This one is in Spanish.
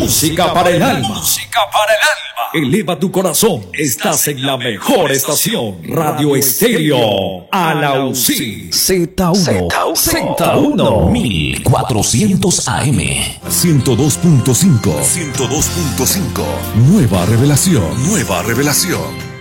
Música para el alma. Música para el alma. Eleva tu corazón. Estás en la mejor estación. Radio Estéreo Alausí. Z1 1400 AM 102.5 Nueva revelación.